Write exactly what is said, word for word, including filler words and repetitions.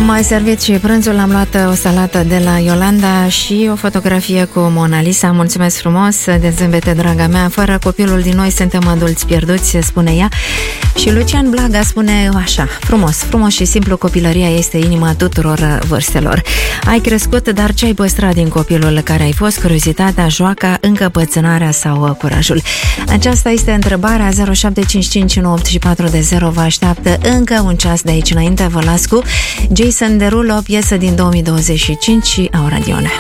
Am mai servit și prânzul, am luat o salată de la Iolanda și o fotografie cu Mona Lisa. Mulțumesc frumos, de zâmbete, draga mea. Fără copilul din noi suntem adulți pierduți, spune ea. Și Lucian Blaga spune așa: frumos, frumos și simplu, copilăria este inima tuturor vârstelor. Ai crescut, dar ce ai păstrat din copilul care ai fost? Curiozitatea, joaca, încăpățânarea sau curajul? Aceasta este întrebarea. Zero șapte cinci cinci unu opt patru de zero vă așteaptă încă un ceas de aici înainte. Vă las cu Jason Derulo, o piesă din două mii douăzeci și cinci și Aura Dione.